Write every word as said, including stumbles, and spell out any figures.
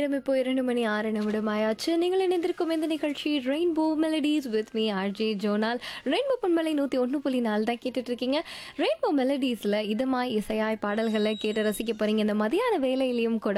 நேரம் இப்போ இரண்டு மணி ஆறு நிமிடம் ஆயாச்சு. நீங்கள் இணைந்திருக்கும் இந்த நிகழ்ச்சி rainbow melodies with me RJ zonal. Rainbow பண்பலை நூற்றி ஒன்று புள்ளி நாலு தான் கேட்டுட்டு இருக்கீங்க. ரெயின்போ மெலடிஸில் இதமாய் இசையாய் பாடல்களை கேட்டு ரசிக்க போறீங்க. இந்த மதியான வேலையிலையும் கூட